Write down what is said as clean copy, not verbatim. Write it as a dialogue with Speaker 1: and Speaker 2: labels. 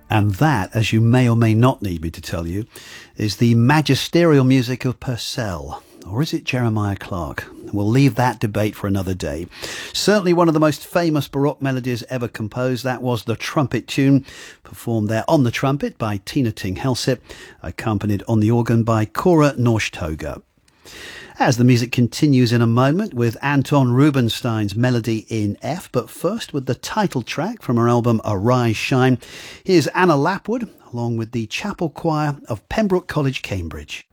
Speaker 1: And that, as you may or may not need me to tell you, is the magisterial music of Purcell. Or is it Jeremiah Clarke? We'll leave that debate for another day. Certainly one of the most famous Baroque melodies ever composed. That was the trumpet tune, performed there on the trumpet by Tina Ting-Helsip, accompanied on the organ by Cora Norschtoger. As the music continues in a moment with Anton Rubinstein's Melody in F, but first with the title track from her album Arise Shine, here's Anna Lapwood along with the Chapel Choir of Pembroke College, Cambridge.